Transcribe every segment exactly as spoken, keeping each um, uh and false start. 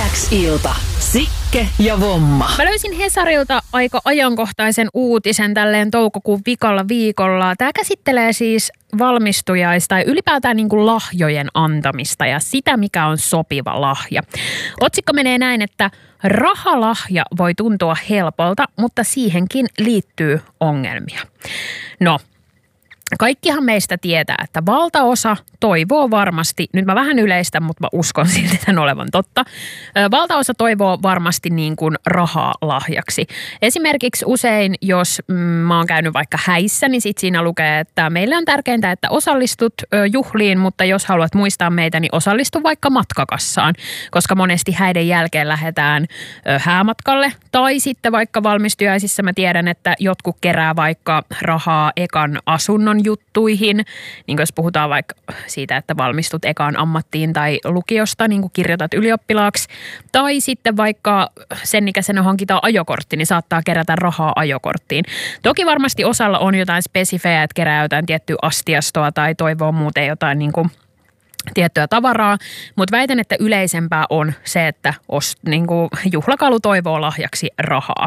X-ilta. Sikke ja Vomma. Mä löysin Hesarilta aika ajankohtaisen uutisen tälleen toukokuun vikalla viikolla. Tämä käsittelee siis valmistujaista tai ylipäätään niin kuin lahjojen antamista ja sitä, mikä on sopiva lahja. Otsikko menee näin, että rahalahja voi tuntua helpolta, mutta siihenkin liittyy ongelmia. No. Kaikkihan meistä tietää, että valtaosa toivoo varmasti, nyt mä vähän yleistän, mutta mä uskon silti tämän olevan totta. Valtaosa toivoo varmasti niin kuin rahaa lahjaksi. Esimerkiksi usein, jos mm, mä oon käynyt vaikka häissä, niin sit siinä lukee, että meille on tärkeintä, että osallistut ö, juhliin, mutta jos haluat muistaa meitä, niin osallistu vaikka matkakassaan, koska monesti häiden jälkeen lähdetään ö, häämatkalle. Tai sitten vaikka valmistujaisissa mä tiedän, että jotkut kerää vaikka rahaa ekan asunnon juttuihin, niin jos puhutaan vaikka siitä, että valmistut ekaan ammattiin tai lukiosta, niin kuin kirjoitat ylioppilaaksi, tai sitten vaikka sen ikäisenä hankitaan ajokortti, niin saattaa kerätä rahaa ajokorttiin. Toki varmasti osalla on jotain spesifejä, että kerää jotain tiettyä astiastoa tai toivoo muuten jotain niin kuin tiettyä tavaraa, mutta väitän, että yleisempää on se, että ost, niin kuin juhlakalu toivoo lahjaksi rahaa.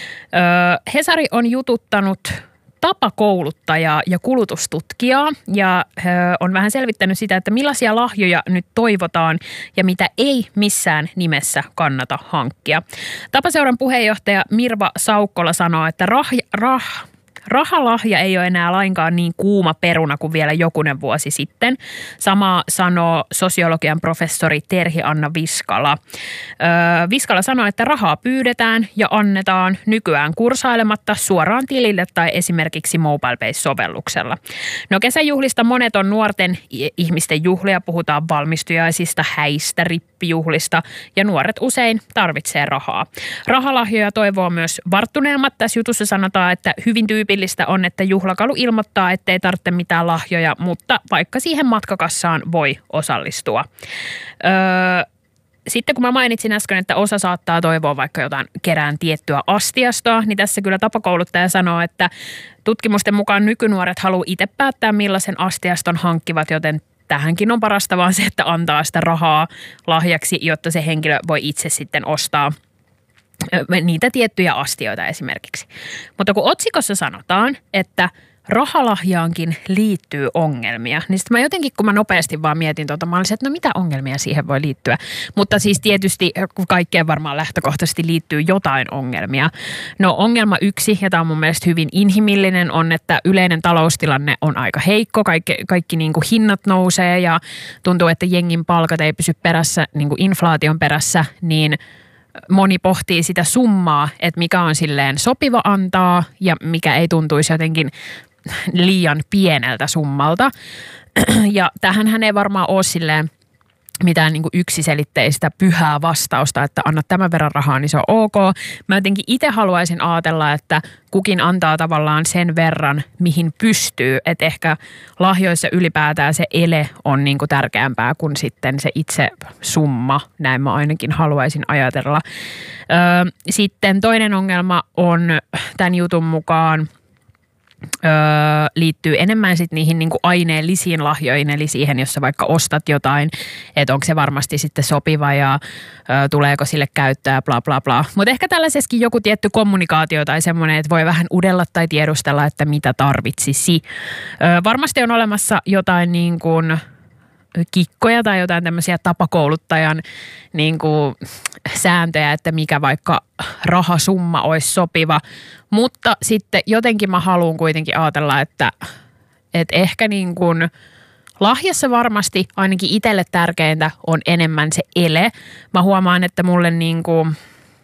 Öö, Hesari on jututtanut tapakouluttajaa ja kulutustutkijaa ja ö, on vähän selvittänyt sitä, että millaisia lahjoja nyt toivotaan ja mitä ei missään nimessä kannata hankkia. Tapaseuran puheenjohtaja Mirva Saukkola sanoo, että rah, rah, rahalahja ei ole enää lainkaan niin kuuma peruna kuin vielä jokunen vuosi sitten. Sama sanoo sosiologian professori Terhi-Anna Viskala. Öö, Viskala sanoo, että rahaa pyydetään ja annetaan nykyään kursailematta suoraan tilille tai esimerkiksi MobileBase-sovelluksella. No kesäjuhlista monet on nuorten ihmisten juhlia, puhutaan valmistujaisista, häistä, rippijuhlista ja nuoret usein tarvitsee rahaa. Rahalahjoja toivoo myös varttuneemmat. Tässä jutussa sanotaan, että hyvin tyypillistä on, että juhlakalu ilmoittaa, ettei tarvitse mitään lahjoja, mutta vaikka siihen matkakassaan voi osallistua. Öö, Sitten kun mä mainitsin äsken, että osa saattaa toivoa vaikka jotain kerään tiettyä astiastoa, niin tässä kyllä tapakouluttaja sanoo, että tutkimusten mukaan nykynuoret haluaa itse päättää, millaisen astiaston hankkivat, joten tähänkin on parasta vaan se, että antaa sitä rahaa lahjaksi, jotta se henkilö voi itse sitten ostaa niitä tiettyjä astioita esimerkiksi. Mutta kun otsikossa sanotaan, että rahalahjaankin liittyy ongelmia, niin sitten mä jotenkin, kun mä nopeasti vaan mietin tuota, mä olisin, että no mitä ongelmia siihen voi liittyä. Mutta siis tietysti kaikkeen varmaan lähtökohtaisesti liittyy jotain ongelmia. No ongelma yksi, ja tämä on mun mielestä hyvin inhimillinen, on, että yleinen taloustilanne on aika heikko. Kaikki, kaikki niin kuin hinnat nousee ja tuntuu, että jengin palkat ei pysy perässä, niin kuin inflaation perässä, niin moni pohtii sitä summaa, että mikä on silleen sopiva antaa ja mikä ei tuntuisi jotenkin liian pieneltä summalta. Ja tähänhän ei varmaan ole silleen mitään niin kuin yksiselitteistä pyhää vastausta, että anna tämän verran rahaa, niin se on ok. Mä jotenkin itse haluaisin ajatella, että kukin antaa tavallaan sen verran, mihin pystyy. Että ehkä lahjoissa ylipäätään se ele on niin kuin tärkeämpää kuin sitten se itse summa. Näin mä ainakin haluaisin ajatella. Öö, sitten toinen ongelma on tämän jutun mukaan, Öö, liittyy enemmän sitten niihin niinku aineellisiin lahjoihin, eli siihen, jos sä vaikka ostat jotain, että onko se varmasti sitten sopiva ja öö, tuleeko sille käyttöä, bla bla bla. Mutta ehkä tällaisessakin joku tietty kommunikaatio tai semmoinen, että voi vähän udella tai tiedustella, että mitä tarvitsisi. Öö, varmasti on olemassa jotain niin kuin kikkoja tai jotain tämmöisiä tapakouluttajan niin kuin sääntöjä, että mikä vaikka rahasumma olisi sopiva. Mutta sitten jotenkin mä haluan kuitenkin ajatella, että, että ehkä niin kuin lahjassa varmasti ainakin itselle tärkeintä on enemmän se ele. Mä huomaan, että mulle niin kuin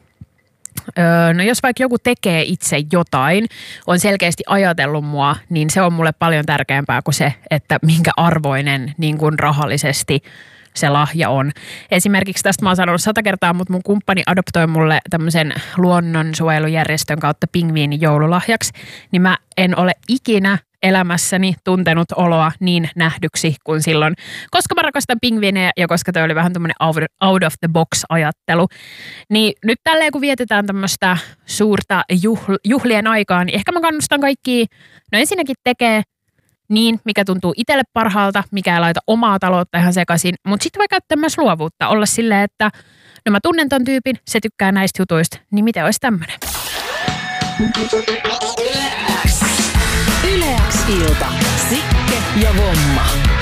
no jos vaikka joku tekee itse jotain, on selkeästi ajatellut mua, niin se on mulle paljon tärkeämpää kuin se, että minkä arvoinen niin kuin rahallisesti se lahja on. Esimerkiksi tästä mä oon sanonut sata kertaa, mutta mun kumppani adoptoi mulle tämmöisen luonnonsuojelujärjestön kautta pingviinin joululahjaksi, niin mä en ole ikinä elämässäni tuntenut oloa niin nähdyksi kuin silloin, koska mä rakastan pingviinejä ja koska toi oli vähän tämmöinen out of the box ajattelu. Niin nyt tälleen kun vietetään tämmöistä suurta juhl- juhlien aikaa, niin ehkä mä kannustan kaikkia, no ensinnäkin tekee niin, mikä tuntuu itselle parhaalta, mikä ei laita omaa taloutta ihan sekaisin, mutta sitten voi käyttää myös luovuutta, olla silleen, että no mä tunnen ton tyypin, se tykkää näistä jutuista, niin miten olisi tämmönen? Yle X ilta. Sikke ja Vomma.